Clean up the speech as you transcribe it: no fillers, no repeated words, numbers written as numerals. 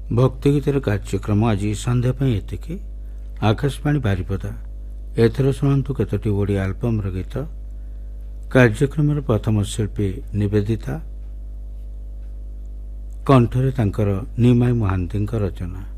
ଭକ୍ତିଗୀତର କାର୍ଯ୍ୟକ୍ରମ ଆଜି ସନ୍ଧ୍ୟା ପାଇଁ ଏତିକି। ଆକାଶବାଣୀ ବାରିପଦା। ଏଥର ଶୁଣନ୍ତୁ କେତୋଟି ଓଡ଼ିଆ ଆଲବମର ଗୀତ। କାର୍ଯ୍ୟକ୍ରମର ପ୍ରଥମ ଶିଳ୍ପୀ ନିବେଦିତା, କଣ୍ଠରେ ତାଙ୍କର ନିମାଇ ମହାନ୍ତିଙ୍କ ରଚନା।